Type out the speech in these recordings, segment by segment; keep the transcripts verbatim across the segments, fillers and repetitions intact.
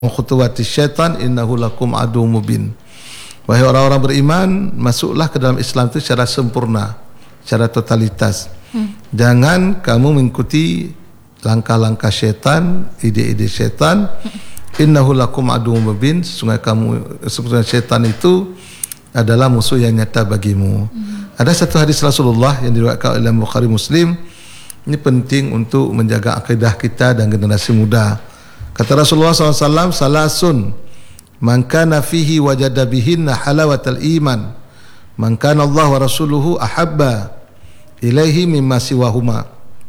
khutuwati syaitan innahu lakum adu mubin. Wahai orang-orang beriman, masuklah ke dalam Islam itu secara sempurna, secara totalitas. Hmm. Jangan kamu mengikuti langkah-langkah syaitan, ide-ide syaitan. Hmm. Innahu lakum adu mubin. Sesungguhnya kamu, sesungguhnya syaitan itu adalah musuh yang nyata bagimu. Hmm. Ada satu hadis Rasulullah yang diriwayatkan oleh Bukhari Muslim. Ini penting untuk menjaga akidah kita dan generasi muda. Kata Rasulullah sallallahu alaihi wasallam, salasun man kana fihi wajada bihinna halawatal iman, man kana Allah wa rasuluhu ahabba ilaihi mimma siwahuma,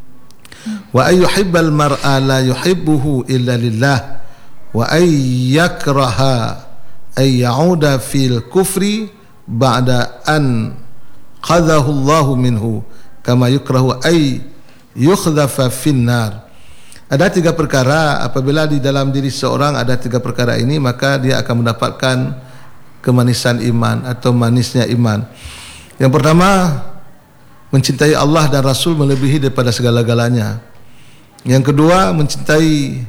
wa ay yuhibbal mar'a la yuhibbuhu illa lillah, wa ay yakraha ay ya'uda fil kufri ba'da an qadhahu Allah minhu kama yukrahu ay yukhdhafa fin nar. Ada tiga perkara, apabila di dalam diri seorang ada tiga perkara ini, maka dia akan mendapatkan kemanisan iman atau manisnya iman. Yang pertama, mencintai Allah dan Rasul melebihi daripada segala-galanya. Yang kedua, mencintai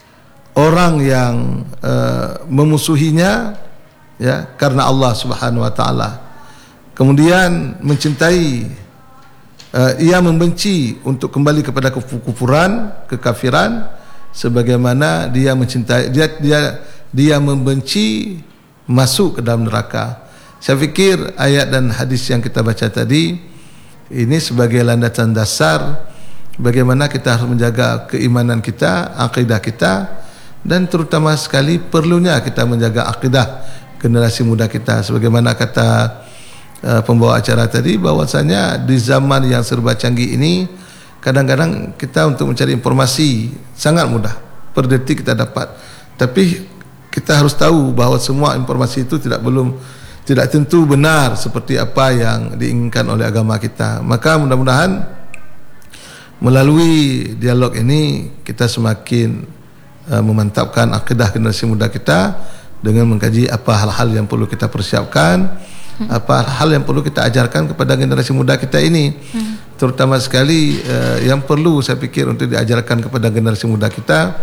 orang yang uh, memusuhinya, ya, karena Allah Subhanahu wa taala. Kemudian mencintai Uh, ia membenci untuk kembali kepada kekufuran, kekafiran, sebagaimana dia mencintai dia dia dia membenci masuk ke dalam neraka. Saya fikir ayat dan hadis yang kita baca tadi ini sebagai landasan dasar bagaimana kita harus menjaga keimanan kita, akidah kita, dan terutama sekali perlunya kita menjaga akidah generasi muda kita. Sebagaimana kata Uh, pembawa acara tadi, bahwasanya di zaman yang serba canggih ini kadang-kadang kita untuk mencari informasi sangat mudah, per detik kita dapat, tapi kita harus tahu bahawa semua informasi itu tidak belum tidak tentu benar seperti apa yang diinginkan oleh agama kita. Maka mudah-mudahan melalui dialog ini kita semakin uh, memantapkan akidah generasi muda kita dengan mengkaji apa hal-hal yang perlu kita persiapkan, apa hal yang perlu kita ajarkan kepada generasi muda kita ini. hmm. Terutama sekali uh, yang perlu saya pikir untuk diajarkan kepada generasi muda kita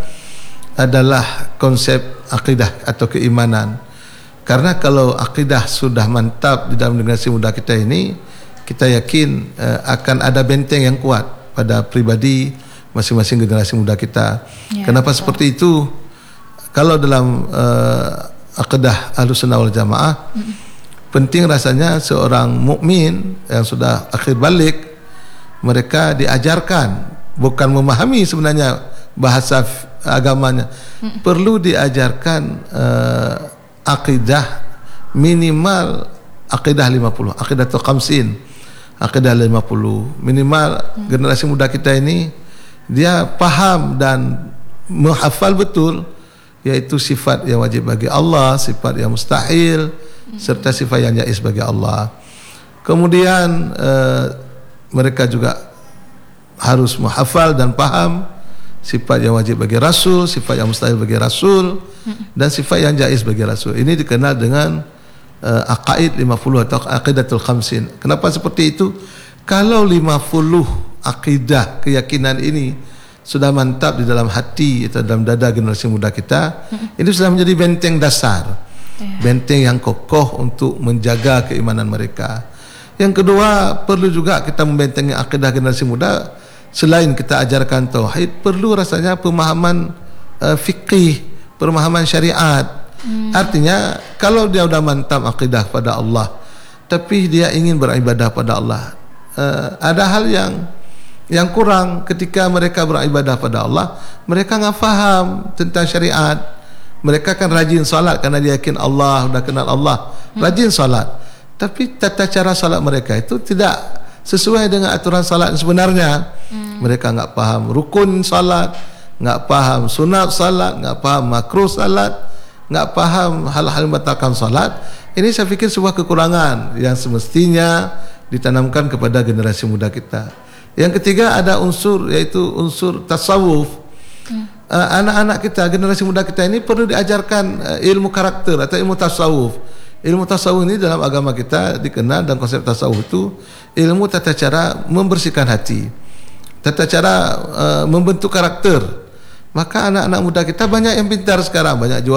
adalah konsep akidah atau keimanan. Karena kalau akidah sudah mantap di dalam generasi muda kita ini, kita yakin uh, akan ada benteng yang kuat pada pribadi masing-masing generasi muda kita. Ya, kenapa betul. Seperti itu? Kalau dalam uh, akidah Ahlussunnah wal Jamaah, hmm. penting rasanya seorang mukmin yang sudah akhir balik, mereka diajarkan, bukan memahami sebenarnya bahasa agamanya, hmm. perlu diajarkan uh, akidah minimal akidah lima puluh, akidah atau khamsin, akidah lima puluh minimal. hmm. Generasi muda kita ini dia paham dan menghafal betul, yaitu sifat yang wajib bagi Allah, sifat yang mustahil, serta sifat yang jaiz bagi Allah. Kemudian uh, mereka juga harus menghafal dan paham sifat yang wajib bagi Rasul, sifat yang mustahil bagi Rasul, dan sifat yang jaiz bagi Rasul. Ini dikenal dengan uh, aqaid lima puluh atau aqidatul khamsin. Kenapa seperti itu? Kalau lima puluh akidah, keyakinan ini sudah mantap di dalam hati atau dalam dada generasi muda kita, ini sudah menjadi benteng dasar, benteng yang kokoh untuk menjaga keimanan mereka. Yang kedua, perlu juga kita membentengi akidah generasi muda. Selain kita ajarkan tauhid, perlu rasanya pemahaman uh, fikih, pemahaman syariat. hmm. Artinya kalau dia sudah mantap akidah pada Allah, tapi dia ingin beribadah pada Allah, uh, ada hal yang yang kurang ketika mereka beribadah pada Allah. Mereka enggak faham tentang syariat. Mereka kan rajin salat karena dia yakin Allah, sudah kenal Allah, rajin salat. Tapi tata cara salat mereka itu tidak sesuai dengan aturan salat sebenarnya. hmm. Mereka enggak paham rukun salat, enggak paham sunat salat, enggak paham makruh salat, enggak paham hal-hal yang membatalkan salat. Ini saya fikir sebuah kekurangan yang semestinya ditanamkan kepada generasi muda kita. Yang ketiga, ada unsur, yaitu unsur tasawuf. hmm. uh, Anak-anak kita, generasi muda kita ini perlu diajarkan uh, ilmu karakter atau ilmu tasawuf. Ilmu tasawuf ini dalam agama kita dikenal, dan konsep tasawuf itu ilmu tata cara membersihkan hati, tata cara uh, membentuk karakter, Maka anak-anak muda kita banyak yang pintar sekarang, banyak jual